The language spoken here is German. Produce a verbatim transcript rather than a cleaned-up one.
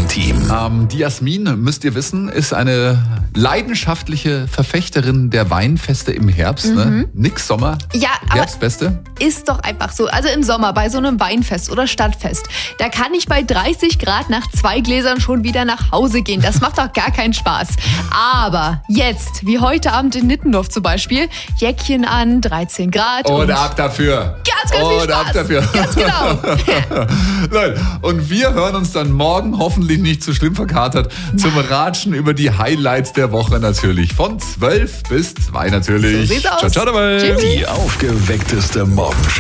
Morgenteam. Ähm, die Jasmin, müsst ihr wissen, ist eine leidenschaftliche Verfechterin der Weinfeste im Herbst. Mhm. Ne? Nix Sommer, ja, Herbstbeste. Ist doch einfach so. Also im Sommer bei so einem Weinfest oder Stadtfest, da kann ich bei dreißig Grad nach zwei Gläsern schon wieder nach Hause gehen. Das macht doch gar keinen Spaß. Aber jetzt, wie heute Abend in Nittendorf zum Beispiel, Jäckchen an, dreizehn Grad. Und, und ab dafür. Ganz, ganz viel Und Spaß. ab dafür. Ganz genau. Nein. Und wir hören uns dann morgen, hoffentlich nicht zu schlimm verkatert, zum Ratschen über die Highlights der Woche natürlich. Von zwölf bis zwei natürlich. So sieht's aus. Ciao, ciao dabei. Tschüss. Die aufgeweckteste Morgenshow.